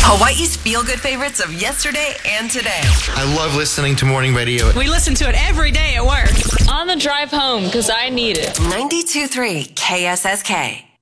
Hawaii's feel-good favorites of yesterday and today. I love listening to morning radio. We listen to it every day at work. On the drive home, because I need it. 92.3 KSSK.